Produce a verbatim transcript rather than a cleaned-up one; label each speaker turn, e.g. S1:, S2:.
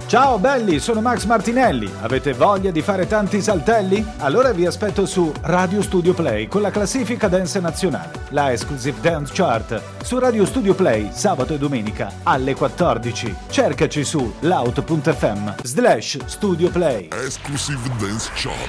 S1: Ciao belli, sono Max Martinelli. Avete voglia di fare tanti saltelli? Allora vi aspetto su Radio Studio Play con la classifica dance nazionale, la Exclusive Dance Chart, su Radio Studio Play sabato e domenica alle quattordici. Cercaci su loud punto effe emme slash Studio Play.
S2: Exclusive Dance Chart.